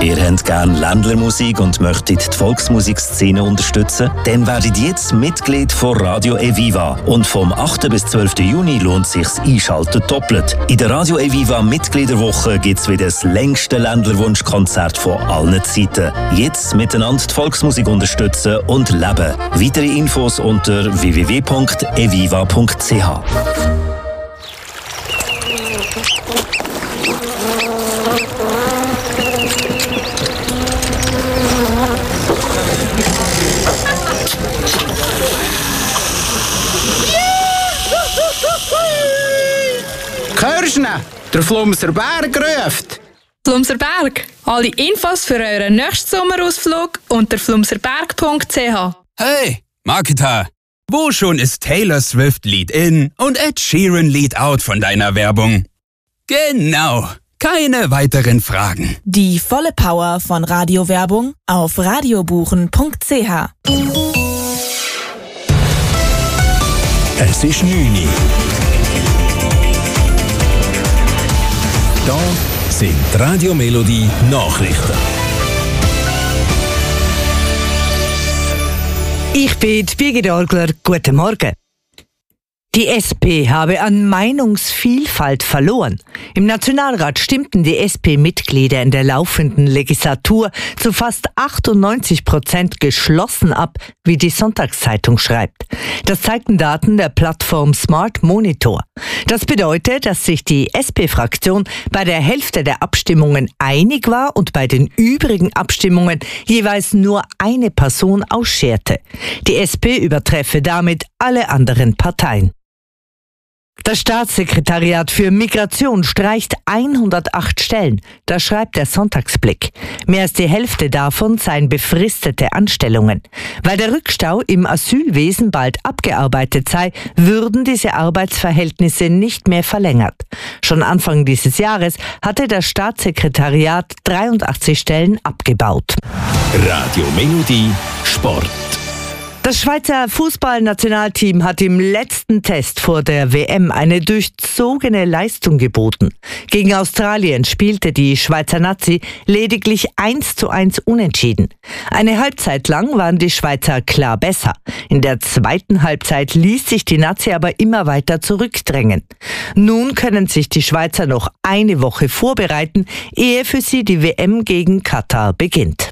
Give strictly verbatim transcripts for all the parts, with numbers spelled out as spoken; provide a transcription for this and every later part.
Ihr habt gerne Ländlermusik und möchtet die Volksmusikszene unterstützen? Dann werdet jetzt Mitglied von Radio Eviva. Und vom achten bis zwölften Juni lohnt sich's Einschalten doppelt. In der Radio Eviva Mitgliederwoche gibt's wieder das längste Ländlerwunschkonzert von allen Zeiten. Jetzt miteinander die Volksmusik unterstützen und leben. Weitere Infos unter w w w punkt eviva punkt c h. Hörst du? Der Flumser Berg ruft. Flumser Berg. Alle Infos für euren nächsten Sommerausflug unter flumserberg punkt c h. Hey, Marketer. Wo schon ist Taylor Swift Lied in und Ed Sheeran Lied out von deiner Werbung? Genau. Keine weiteren Fragen. Die volle Power von Radiowerbung auf radiobuchen punkt c h. Es ist neun Uhr. Da sind die Radio Melodie Nachrichten. Ich bin Birgit Orgler. Guten Morgen. Die S P habe an Meinungsvielfalt verloren. Im Nationalrat stimmten die S P-Mitglieder in der laufenden Legislatur zu fast achtundneunzig Prozent geschlossen ab, wie die Sonntagszeitung schreibt. Das zeigten Daten der Plattform Smart Monitor. Das bedeutet, dass sich die S P-Fraktion bei der Hälfte der Abstimmungen einig war und bei den übrigen Abstimmungen jeweils nur eine Person ausscherte. Die S P übertreffe damit alle anderen Parteien. Das Staatssekretariat für Migration streicht hundertacht Stellen. Das schreibt der Sonntagsblick. Mehr als die Hälfte davon seien befristete Anstellungen. Weil der Rückstau im Asylwesen bald abgearbeitet sei, würden diese Arbeitsverhältnisse nicht mehr verlängert. Schon Anfang dieses Jahres hatte das Staatssekretariat dreiundachtzig Stellen abgebaut. Radio Melodie Sport. Das Schweizer Fußballnationalteam hat im letzten Test vor der W M eine durchzogene Leistung geboten. Gegen Australien spielte die Schweizer Nazi lediglich eins zu eins unentschieden. Eine Halbzeit lang waren die Schweizer klar besser. In der zweiten Halbzeit ließ sich die Nazi aber immer weiter zurückdrängen. Nun können sich die Schweizer noch eine Woche vorbereiten, ehe für sie die W M gegen Katar beginnt.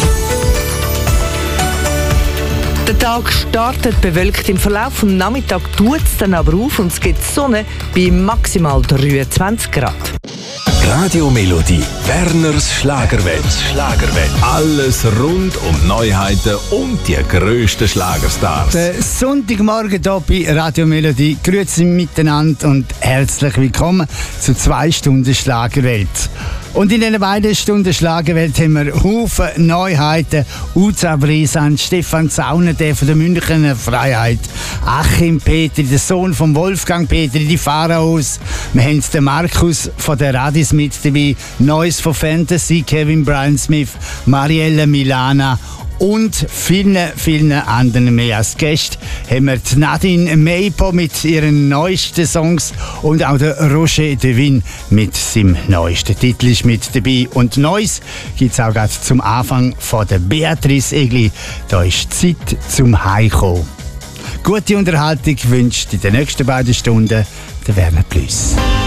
Der Tag startet bewölkt, im Verlauf vom Nachmittag tut es dann aber auf und es gibt Sonne bei maximal dreiundzwanzig Grad. Radio Melodie, Werners Schlagerwelt. Schlagerwelt. Alles rund um Neuheiten und die grössten Schlagerstars. Der Sonntagmorgen hier bei Radio Melodie. Grüezi miteinander und herzlich willkommen zu zwei Stunden Schlagerwelt. Und in den beiden Stunden Schlagerwelt haben wir Haufen Neuheiten. Uza Brisant, Stefan Zauner, der von der Münchner Freiheit, Achim Petri, der Sohn von Wolfgang Petri, die Pharaos. Wir haben den Markus von der Radis mit dabei, Neues von Fantasy, Kevin Brian Smith, Mariella Milana und vielen, vielen anderen mehr. Als Gäste haben wir die Nadine Meipo mit ihren neuesten Songs und auch der Roger Devin mit seinem neuesten Titel ist mit dabei. Und Neues gibt es auch gerade zum Anfang von der Beatrice Egli. Da ist Zeit zum Heimkommen. Gute Unterhaltung wünscht in den nächsten beiden Stunden der Werner Plüss.